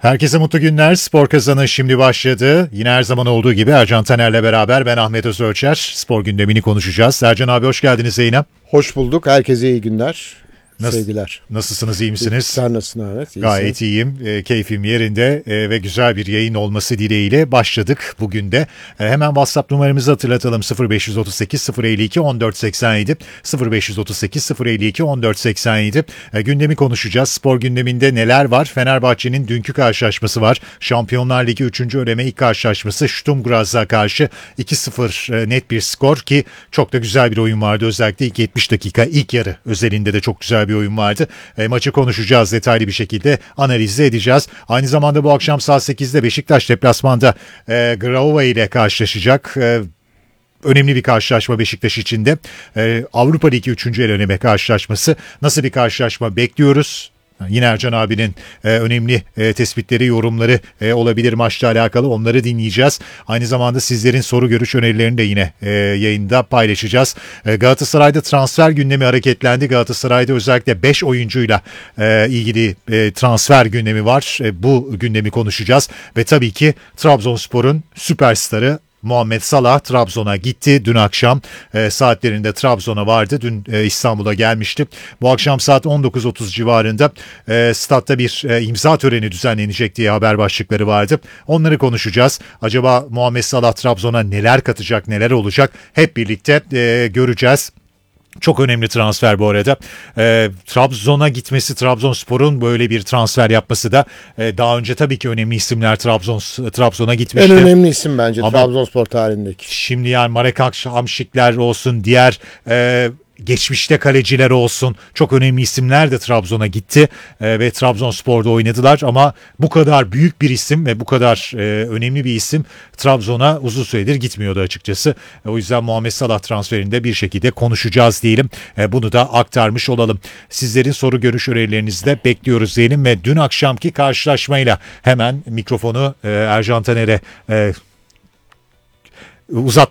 Herkese mutlu günler. Spor Kazanı şimdi başladı. Yine her zaman olduğu gibi Ercan Taner'le beraber ben Ahmet Özölçer. Spor gündemini konuşacağız. Ercan abi hoş geldiniz yayına. Hoş bulduk. Herkese iyi günler. Sevgiler. Nasılsınız, iyi misiniz? Sen nasılsın Ahmet? Gayet iyiyim. Keyfim yerinde ve güzel bir yayın olması dileğiyle başladık bugün de. Hemen WhatsApp numaramızı hatırlatalım. 0538 052 1487 0538 052 1487. Gündemi konuşacağız. Spor gündeminde neler var? Fenerbahçe'nin dünkü karşılaşması var. Şampiyonlar Ligi 3. eleme ilk karşılaşması Sturm Graz'a karşı 2-0 net bir skor ki çok da güzel bir oyun vardı. Özellikle ilk 70 dakika, ilk yarı özelinde de çok güzel bir oyun vardı. Maçı konuşacağız, detaylı bir şekilde analiz edeceğiz. Aynı zamanda bu akşam saat 8'de Beşiktaş deplasmanda Graova ile karşılaşacak. Önemli bir karşılaşma Beşiktaş için de. Avrupa Ligi 3. eleme karşılaşması. Nasıl bir karşılaşma bekliyoruz? Yine Ercan abinin önemli tespitleri, yorumları olabilir maçla alakalı. Onları dinleyeceğiz. Aynı zamanda sizlerin soru, görüş, önerilerini de yine yayında paylaşacağız. Galatasaray'da transfer gündemi hareketlendi. Galatasaray'da özellikle 5 oyuncuyla ilgili transfer gündemi var. Bu gündemi konuşacağız. Ve tabii ki Trabzonspor'un süperstarı Muhammed Salah Trabzon'a gitti. Dün akşam saatlerinde Trabzon'a vardı. Dün İstanbul'a gelmişti. Bu akşam saat 19.30 civarında statta bir imza töreni düzenlenecek diye haber başlıkları vardı. Onları konuşacağız. Acaba Muhammed Salah Trabzon'a neler katacak, neler olacak? Hep birlikte göreceğiz. Çok önemli transfer bu arada. Trabzon'a gitmesi, Trabzonspor'un böyle bir transfer yapması da daha önce tabii ki önemli isimler Trabzon'a gitmişti. En önemli isim bence ama Trabzonspor tarihindeki. şimdi yani Marek Hamšíkler olsun, diğer geçmişte kaleciler olsun, çok önemli isimler de Trabzon'a gitti ve Trabzonspor'da oynadılar ama bu kadar büyük bir isim ve bu kadar önemli bir isim Trabzon'a uzun süredir gitmiyordu açıkçası. O yüzden Muhammed Salah transferinde bir şekilde konuşacağız diyelim. Bunu da aktarmış olalım. Sizlerin soru, görüş, önerilerinizi de bekliyoruz diyelim ve dün akşamki karşılaşmayla hemen mikrofonu Ercan Taner'e